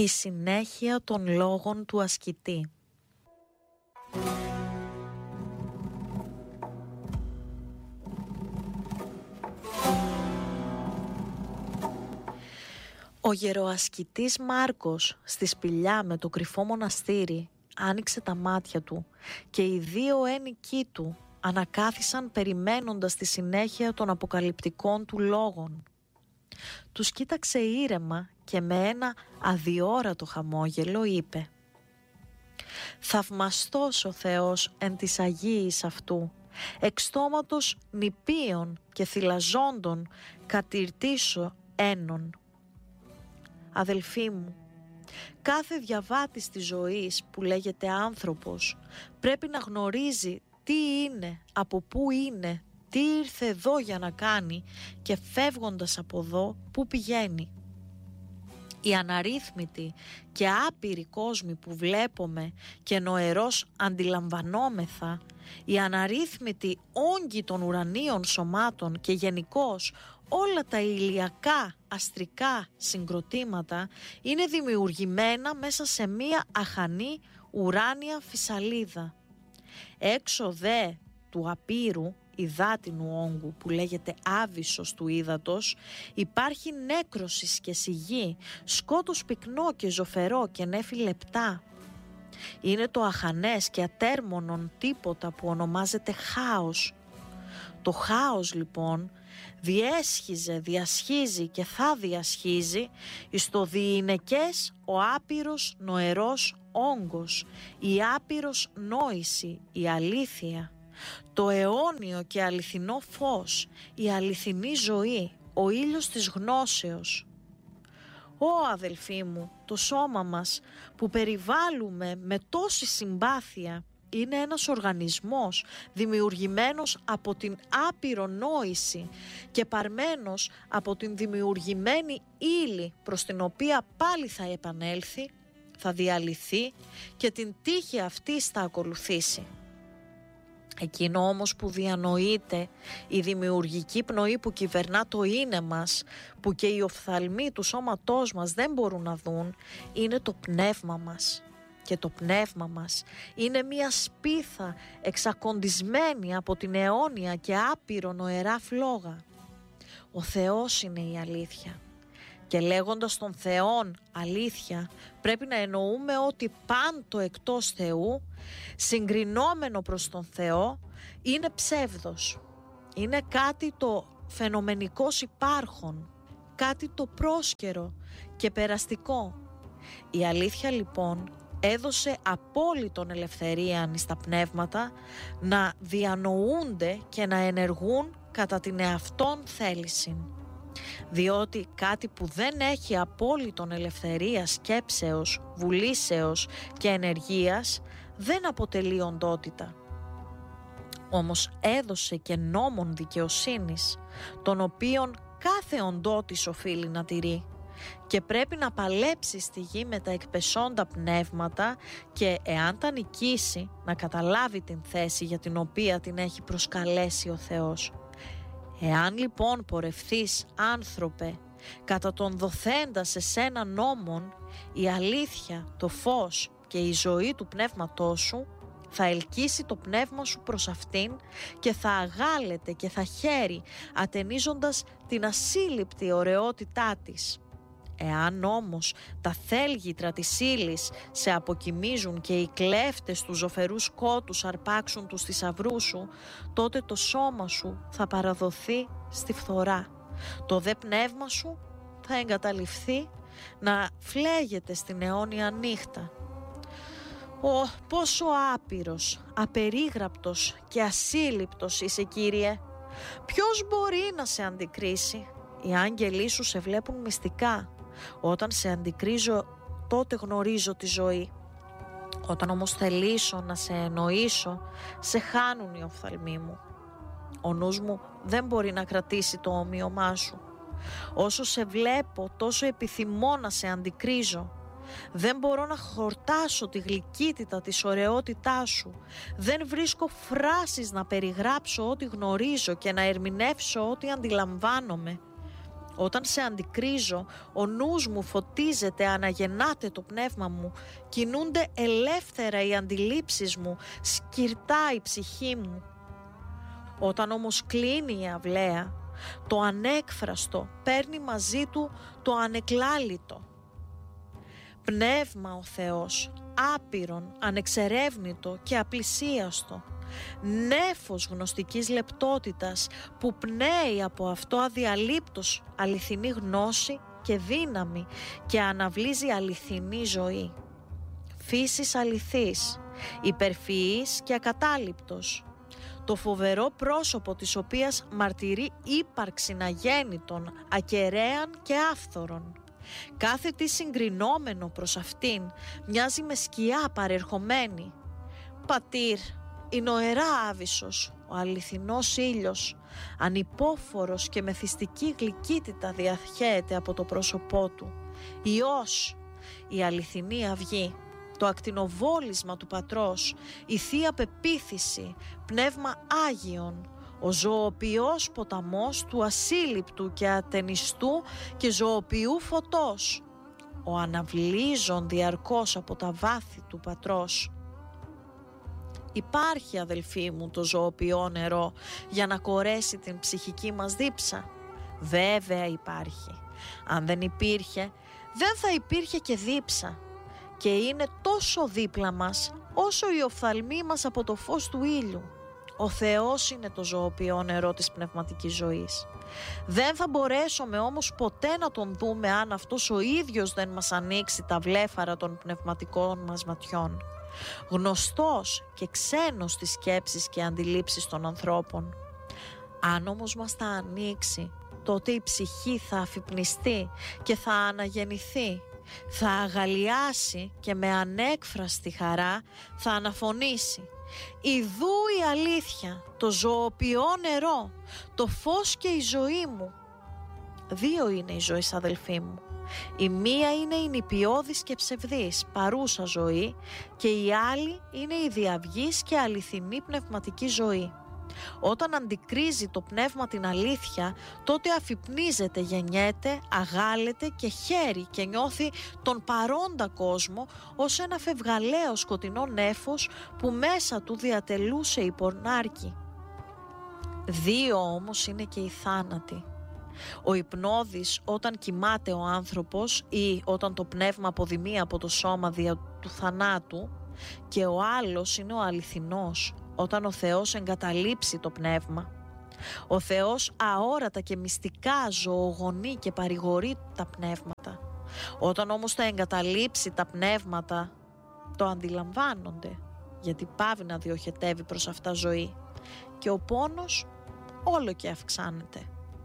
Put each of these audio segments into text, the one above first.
Η συνέχεια των λόγων του ασκητή. Ο γεροασκητής Μάρκος στη σπηλιά με το κρυφό μοναστήρι άνοιξε τα μάτια του και οι δύο ένικοί του ανακάθισαν περιμένοντας τη συνέχεια των αποκαλυπτικών του λόγων. Τους κοίταξε ήρεμα και με ένα αδιόρατο χαμόγελο είπε: «Θαυμαστός ο Θεός εν της Αγίης αυτού, εξ στόματος νηπίων και θυλαζόντων κατηρτήσω ένων». Αδελφοί μου, κάθε διαβάτης της ζωής που λέγεται άνθρωπος πρέπει να γνωρίζει τι είναι, από πού είναι, τι ήρθε εδώ για να κάνει και φεύγοντας από εδώ πού πηγαίνει. Οι αναρρύθμιτοι και άπειροι κόσμοι που βλέπουμε και νοερός αντιλαμβανόμεθα, οι αναρρύθμιτοι όγκοι των ουρανίων σωμάτων και γενικώς όλα τα ηλιακά αστρικά συγκροτήματα είναι δημιουργημένα μέσα σε μία αχανή ουράνια φυσαλίδα. Έξω δε του απείρου υδάτινου όγκου που λέγεται άβυσσος του ύδατος υπάρχει νέκρωσης και σιγή, σκότος πυκνό και ζωφερό και νέφη λεπτά. Είναι το αχανές και ατέρμονον τίποτα που ονομάζεται χάος. Το χάος λοιπόν διέσχιζε, διασχίζει και θα διασχίζει εις το διηνεκές ο άπειρος νοερός όγκος, η άπειρος νόηση, η αλήθεια, το αιώνιο και αληθινό φως, η αληθινή ζωή, ο ήλιος της γνώσεως. Ω αδελφοί μου, το σώμα μας που περιβάλλουμε με τόση συμπάθεια είναι ένας οργανισμός δημιουργημένος από την άπειρο νόηση και παρμένος από την δημιουργημένη ύλη προς την οποία πάλι θα επανέλθει, θα διαλυθεί και την τύχη αυτής θα ακολουθήσει. Εκείνο όμως που διανοείται, η δημιουργική πνοή που κυβερνά το είναι μας, που και οι οφθαλμοί του σώματός μας δεν μπορούν να δουν, είναι το πνεύμα μας. Και το πνεύμα μας είναι μια σπίθα εξακοντισμένη από την αιώνια και άπειρο νοερά φλόγα. Ο Θεός είναι η αλήθεια. Και λέγοντας τον Θεόν αλήθεια πρέπει να εννοούμε ότι πάντο εκτός Θεού, συγκρινόμενο προς τον Θεό, είναι ψεύδος. Είναι κάτι το φαινομενικός υπάρχον, κάτι το πρόσκαιρο και περαστικό. Η αλήθεια λοιπόν έδωσε απόλυτον ελευθερίαν στα πνεύματα να διανοούνται και να ενεργούν κατά την εαυτόν θέληση. Διότι κάτι που δεν έχει απόλυτον ελευθερία σκέψεως, βουλήσεως και ενεργείας δεν αποτελεί οντότητα. Όμως έδωσε και νόμον δικαιοσύνης, τον οποίον κάθε οντότης οφείλει να τηρεί και πρέπει να παλέψει στη γη με τα εκπεσόντα πνεύματα και εάν τα νικήσει να καταλάβει την θέση για την οποία την έχει προσκαλέσει ο Θεός. Εάν λοιπόν πορευθείς άνθρωπε κατά τον δοθέντα σε σένα νόμον, η αλήθεια, το φως και η ζωή του πνεύματός σου θα ελκύσει το πνεύμα σου προς αυτήν και θα αγάλεται και θα χαίρει ατενίζοντας την ασύλληπτη ωραιότητά της. Εάν όμως τα θέλγητρα της ύλης σε αποκοιμίζουν και οι κλέφτες του ζωφερούς κότους αρπάξουν τους θησαυρούς σου, τότε το σώμα σου θα παραδοθεί στη φθορά. Το δε πνεύμα σου θα εγκαταλειφθεί να φλέγεται στην αιώνια νύχτα. Πόσο άπειρος, απερίγραπτος και ασύλληπτος είσαι, Κύριε! Ποιος μπορεί να σε αντικρίσει? Οι άγγελοι σου σε βλέπουν μυστικά. Όταν σε αντικρίζω τότε γνωρίζω τη ζωή. Όταν όμως θελήσω να σε εννοήσω, σε χάνουν οι οφθαλμοί μου. Ο νους μου δεν μπορεί να κρατήσει το ομοίωμά σου. Όσο σε βλέπω τόσο επιθυμώ να σε αντικρίζω. Δεν μπορώ να χορτάσω τη γλυκύτητα της ωραιότητάς σου. Δεν βρίσκω φράσεις να περιγράψω ό,τι γνωρίζω και να ερμηνεύσω ό,τι αντιλαμβάνομαι. Όταν σε αντικρίζω, ο νους μου φωτίζεται, αναγεννάται το πνεύμα μου, κινούνται ελεύθερα οι αντιλήψεις μου, σκυρτά η ψυχή μου. Όταν όμως κλείνει η αυλαία, το ανέκφραστο παίρνει μαζί του το ανεκλάλητο. Πνεύμα ο Θεός, άπειρον, ανεξερεύνητο και απλησίαστο, νέφος γνωστικής λεπτότητας που πνέει από αυτό αδιαλείπτως αληθινή γνώση και δύναμη και αναβλύζει αληθινή ζωή. Φύσης αληθής, υπερφυής και ακατάληπτος, το φοβερό πρόσωπο της οποίας μαρτυρεί ύπαρξην αγέννητον, ακεραίαν και άφθορον. Κάθε τι συγκρινόμενο προς αυτήν μοιάζει με σκιά παρερχομένη. Πατήρ, είναι ο ιερά Άβυσσος, ο αληθινός ήλιος, ανυπόφορος και με θυστική γλυκύτητα διαχέεται από το πρόσωπό του. Υιός, η αληθινή αυγή, το ακτινοβόλισμα του Πατρός, η θεία πεποίθηση, πνεύμα Άγιον, ο ζωοποιός ποταμός του ασύλληπτου και ατενιστού και ζωοποιού φωτός, ο αναβλύζων διαρκώς από τα βάθη του Πατρός. Υπάρχει, αδελφοί μου, το ζωοποιό νερό για να κορέσει την ψυχική μας δίψα. Βέβαια υπάρχει. Αν δεν υπήρχε, δεν θα υπήρχε και δίψα. Και είναι τόσο δίπλα μας όσο οι οφθαλμοί μας από το φως του ήλιου. Ο Θεός είναι το ζωοποιό νερό της πνευματικής ζωής. Δεν θα μπορέσουμε όμως ποτέ να τον δούμε αν αυτός ο ίδιος δεν μας ανοίξει τα βλέφαρα των πνευματικών μας ματιών. Γνωστός και ξένος στις σκέψεις και αντιλήψεις των ανθρώπων. Αν όμως μας τα ανοίξει, τότε η ψυχή θα αφυπνιστεί και θα αναγεννηθεί, θα αγαλιάσει και με ανέκφραστη χαρά θα αναφωνήσει: «Ιδού η αλήθεια, το ζωοποιό νερό, το φως και η ζωή μου». Δύο είναι οι ζωές, αδελφοί μου. Η μία είναι η νηπιώδης και ψευδής παρούσα ζωή και η άλλη είναι η διαυγής και αληθινή πνευματική ζωή. Όταν αντικρίζει το πνεύμα την αλήθεια, τότε αφυπνίζεται, γεννιέται, αγάλεται και χαίρει και νιώθει τον παρόντα κόσμο ως ένα φευγαλαίο σκοτεινό νέφος που μέσα του διατελούσε η πορνάρκη. Δύο όμως είναι και οι θάνατοι. Ο υπνώδης όταν κοιμάται ο άνθρωπος ή όταν το πνεύμα αποδημεί από το σώμα δια του θανάτου, και ο άλλος είναι ο αληθινός όταν ο Θεός εγκαταλείψει το πνεύμα. Ο Θεός αόρατα και μυστικά ζωογονεί και παρηγορεί τα πνεύματα. Όταν όμως τα εγκαταλείψει τα πνεύματα, το αντιλαμβάνονται, γιατί πάβει να διοχετεύει προς αυτά ζωή και ο πόνος όλο και αυξάνεται.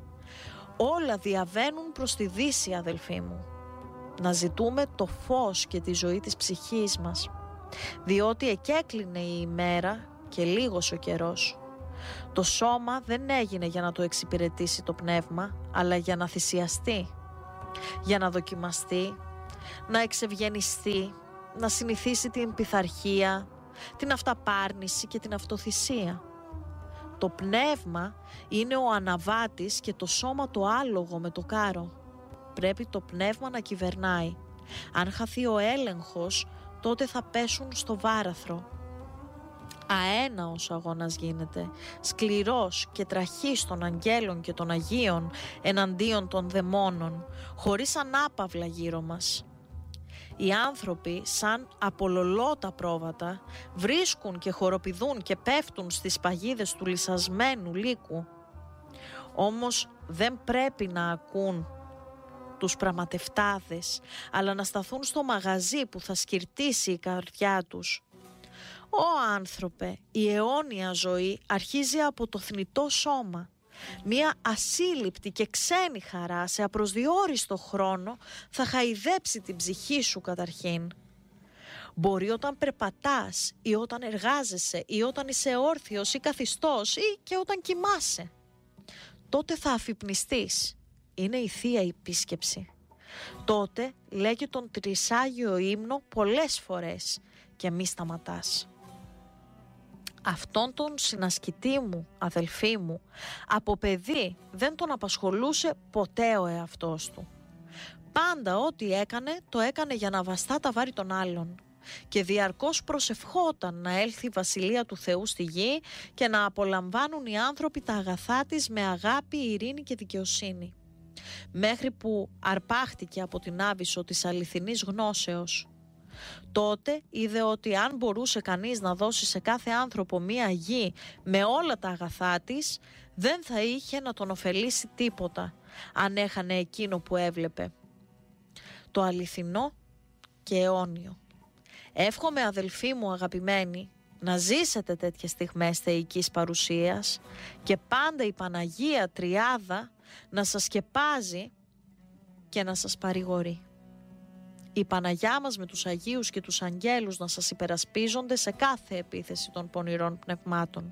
Όλα διαβαίνουν προς τη δύση, αδελφοί μου. Να ζητούμε το φως και τη ζωή της ψυχής μας, διότι εκέκλεινε η ημέρα και λίγος ο καιρός. Το σώμα δεν έγινε για να το εξυπηρετήσει το πνεύμα, αλλά για να θυσιαστεί, για να δοκιμαστεί, να εξευγενιστεί, να συνηθίσει την πειθαρχία, την αυταπάρνηση και την αυτοθυσία. Το πνεύμα είναι ο αναβάτης και το σώμα το άλογο με το κάρο. Πρέπει το πνεύμα να κυβερνάει. Αν χαθεί ο έλεγχος, τότε θα πέσουν στο βάραθρο. Αέναος αγώνας γίνεται, σκληρός και τραχής των αγγέλων και των Αγίων εναντίον των δαιμόνων, χωρίς ανάπαυλα γύρω μας. Οι άνθρωποι σαν απολολότα πρόβατα βρίσκουν και χοροπηδούν και πέφτουν στις παγίδες του λυσασμένου λύκου. Όμως δεν πρέπει να ακούν τους πραγματευτάδες, αλλά να σταθούν στο μαγαζί που θα σκυρτήσει η καρδιά τους. Ω άνθρωπε, η αιώνια ζωή αρχίζει από το θνητό σώμα. Μία ασύλληπτη και ξένη χαρά σε απροσδιόριστο χρόνο θα χαϊδέψει την ψυχή σου καταρχήν. Μπορεί όταν περπατάς ή όταν εργάζεσαι ή όταν είσαι όρθιος ή καθιστός ή και όταν κοιμάσαι. Τότε θα αφυπνιστείς. Είναι η Θεία Επίσκεψη. Τότε λέγει τον Τρισάγιο ύμνο πολλές φορές και μη σταματάς. Αυτόν τον συνασκητή μου, αδελφοί μου, από παιδί δεν τον απασχολούσε ποτέ ο εαυτός του. Πάντα ό,τι έκανε, το έκανε για να βαστά τα βάρη των άλλων και διαρκώς προσευχόταν να έλθει η Βασιλεία του Θεού στη γη και να απολαμβάνουν οι άνθρωποι τα αγαθά της με αγάπη, ειρήνη και δικαιοσύνη. Μέχρι που αρπάχτηκε από την άβυσσο της αληθινής γνώσεως. Τότε είδε ότι αν μπορούσε κανείς να δώσει σε κάθε άνθρωπο μία γη με όλα τα αγαθά της, δεν θα είχε να τον ωφελήσει τίποτα αν έχανε εκείνο που έβλεπε. Το αληθινό και αιώνιο. Εύχομαι, αδελφοί μου αγαπημένοι, να ζήσετε τέτοιες στιγμές θεϊκής παρουσίας και πάντα η Παναγία Τριάδα να σας σκεπάζει και να σας παρηγορεί. Η Παναγιά μας με τους Αγίους και τους Αγγέλους να σας υπερασπίζονται σε κάθε επίθεση των πονηρών πνευμάτων.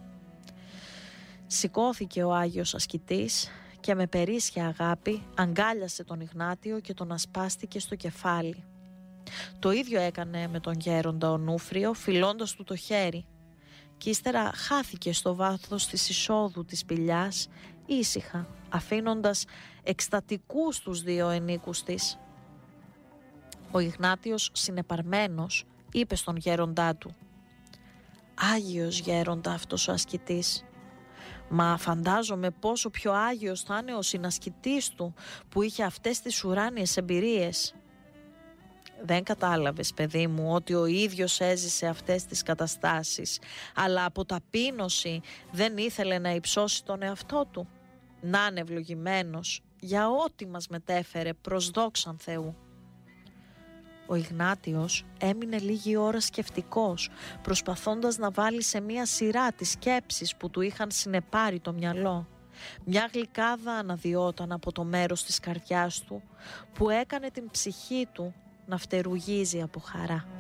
Σηκώθηκε ο Άγιος ασκητής και με περίσσια αγάπη αγκάλιασε τον Ιγνάτιο και τον ασπάστηκε στο κεφάλι. Το ίδιο έκανε με τον γέροντα Ονούφριο, φιλώντας του το χέρι, και ύστερα χάθηκε στο βάθος της εισόδου της σπηλιάς ήσυχα, αφήνοντας εκστατικούς τους δύο ενίκους της. Ο Ιγνάτιος, συνεπαρμένος, είπε στον γέροντά του: «Άγιος γέροντα αυτός ο ασκητής, μα φαντάζομαι πόσο πιο άγιος θα είναι ο συνασκητής του που είχε αυτές τις ουράνιες εμπειρίες». «Δεν κατάλαβες, παιδί μου, ότι ο ίδιος έζησε αυτές τις καταστάσεις, αλλά από ταπείνωση δεν ήθελε να υψώσει τον εαυτό του? Να είναι ευλογημένος για ό,τι μας μετέφερε προς δόξαν Θεού». Ο Ιγνάτιος έμεινε λίγη ώρα σκεφτικός, προσπαθώντας να βάλει σε μία σειρά τις σκέψεις που του είχαν συνεπάρει το μυαλό. Μια γλυκάδα αναδιόταν από το μέρος της καρδιάς του που έκανε την ψυχή του να φτερουγίζει από χαρά.